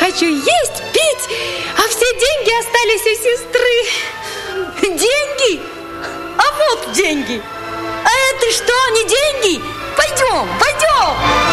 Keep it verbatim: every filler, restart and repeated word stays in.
хочу есть, пить, а все деньги остались у сестры. Деньги? А вот деньги. А это что, не деньги? Пойдем, пойдем.